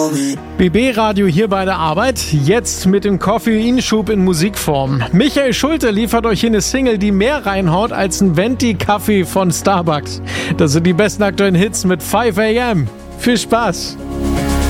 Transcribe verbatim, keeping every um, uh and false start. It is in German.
B B-Radio hier bei der Arbeit, jetzt mit dem Koffeinschub in Musikform. Michael Schulte liefert euch hier eine Single, die mehr reinhaut als ein Venti-Kaffee von Starbucks. Das sind die besten aktuellen Hits mit fünf a m. Viel Spaß!